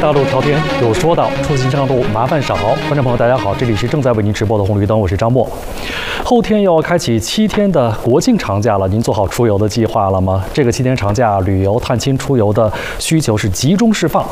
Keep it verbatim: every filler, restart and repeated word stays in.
大路朝天有说道，出行上路麻烦少。观众朋友，大家好，这里是正在为您直播的红绿灯，我是张默。后天又要开启七天的国庆长假了，您做好出游的计划了吗？这个七天长假，旅游、探亲、出游的需求是集中释放。